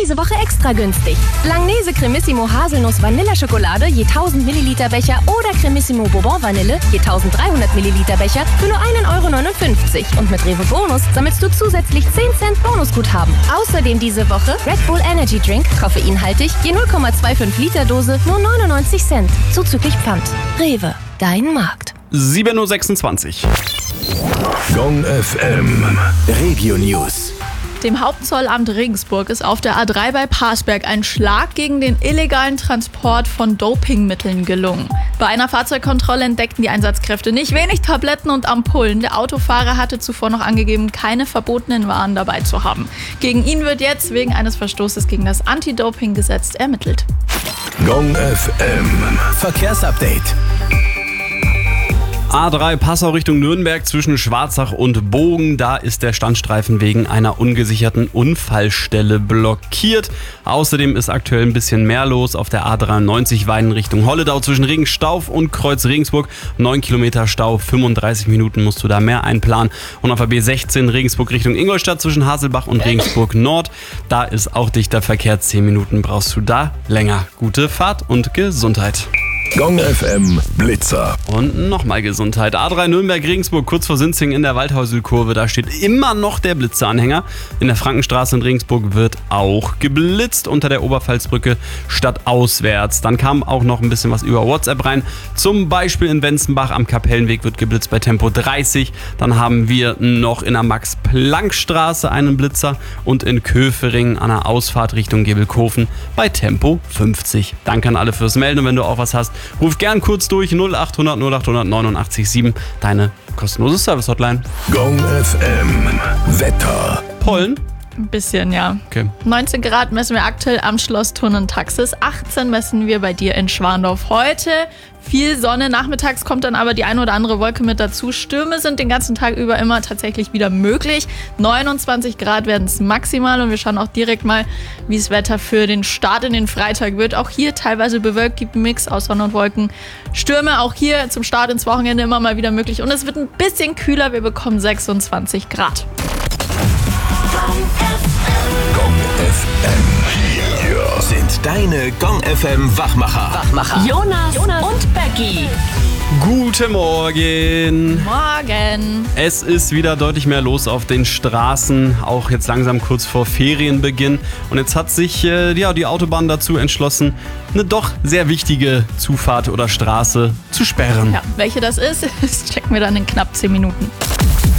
diese Woche extra günstig. Langnese Cremissimo Haselnuss Vanilleschokolade je 1000 Milliliter Becher oder Cremissimo Bourbon Vanille je 1300 Milliliter Becher für nur 1,59 €. Und mit Rewe Bonus sammelst du zusätzlich 10 Cent Bonusguthaben. Außerdem diese Woche Red Bull Energy Drink, koffeinhaltig, je 0,25 Liter Dose, nur 99 Cent. Zuzüglich Pfand. Rewe, dein Markt. 7.26 Uhr. Gong FM Regio News. Dem Hauptzollamt Regensburg ist auf der A3 bei Parsberg ein Schlag gegen den illegalen Transport von Dopingmitteln gelungen. Bei einer Fahrzeugkontrolle entdeckten die Einsatzkräfte nicht wenig Tabletten und Ampullen. Der Autofahrer hatte zuvor noch angegeben, keine verbotenen Waren dabei zu haben. Gegen ihn wird jetzt wegen eines Verstoßes gegen das Anti-Doping-Gesetz ermittelt. Gong FM Verkehrsupdate. A3 Passau Richtung Nürnberg zwischen Schwarzach und Bogen. Da ist der Standstreifen wegen einer ungesicherten Unfallstelle blockiert. Außerdem ist aktuell ein bisschen mehr los auf der A93 Weiden Richtung Holledau zwischen Regenstauf und Kreuz Regensburg. 9 Kilometer Stau, 35 Minuten musst du da mehr einplanen. Und auf der B16 Regensburg Richtung Ingolstadt zwischen Haselbach und Regensburg Nord. Da ist auch dichter Verkehr. 10 Minuten brauchst du da länger. Gute Fahrt und Gesundheit. Gong FM Blitzer. Und nochmal Gesundheit. A3 Nürnberg-Regensburg, kurz vor Sinzing in der Waldhäuselkurve. Da steht immer noch der Blitzeranhänger. In der Frankenstraße in Regensburg wird auch geblitzt unter der Oberpfalzbrücke stadtauswärts. Dann kam auch noch ein bisschen was über WhatsApp rein. Zum Beispiel in Wenzenbach am Kapellenweg wird geblitzt bei Tempo 30. Dann haben wir noch in der Max-Planck-Straße einen Blitzer und in Köfering an der Ausfahrt Richtung Gebelkofen bei Tempo 50. Danke an alle fürs Melden und wenn du auch was hast, ruf gern kurz durch 0800 0800 89 7, deine kostenlose Service-Hotline. Gong FM Wetter. Pollen? Ein bisschen, ja. Okay. 19 Grad messen wir aktuell am Schloss Thun und Taxis. 18 messen wir bei dir in Schwandorf. Heute viel Sonne. Nachmittags kommt dann aber die eine oder andere Wolke mit dazu. Stürme sind den ganzen Tag über immer tatsächlich wieder möglich. 29 Grad werden es maximal. Und wir schauen auch direkt mal, wie das Wetter für den Start in den Freitag wird. Auch hier teilweise bewölkt, gibt einen Mix aus Sonne und Wolken. Stürme auch hier zum Start ins Wochenende immer mal wieder möglich. Und es wird ein bisschen kühler. Wir bekommen 26 Grad. Gong FM. Hier sind deine Gong FM Wachmacher. Jonas und Becky. Guten Morgen. Morgen. Es ist wieder deutlich mehr los auf den Straßen, auch jetzt langsam kurz vor Ferienbeginn. Und jetzt hat sich die Autobahn dazu entschlossen, eine doch sehr wichtige Zufahrt oder Straße zu sperren. Ja, welche das ist, das checken wir dann in knapp 10 Minuten.